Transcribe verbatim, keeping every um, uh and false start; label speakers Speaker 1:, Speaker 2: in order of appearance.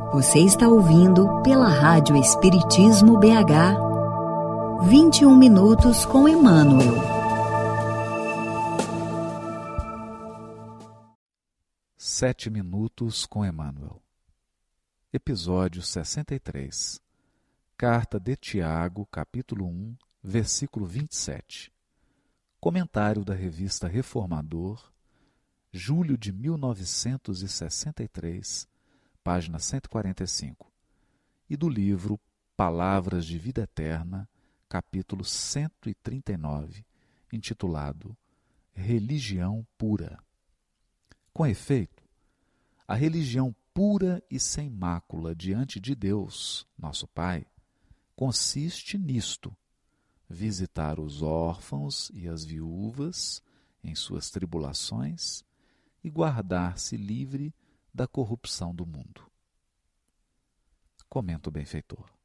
Speaker 1: Você está ouvindo pela Rádio Espiritismo B H vinte e um minutos com Emmanuel.
Speaker 2: Sete minutos com Emmanuel. Episódio sessenta e três. Carta de Tiago, capítulo um, versículo vinte e sete. Comentário da revista Reformador, julho de mil novecentos e sessenta e três, página cento e quarenta e cinco, e do livro Palavras de Vida Eterna, capítulo cento e trinta e nove, intitulado Religião Pura. Com efeito, a religião pura e sem mácula diante de Deus, nosso Pai, consiste nisto: visitar os órfãos e as viúvas em suas tribulações e guardar-se livre da corrupção do mundo. Comenta o benfeitor.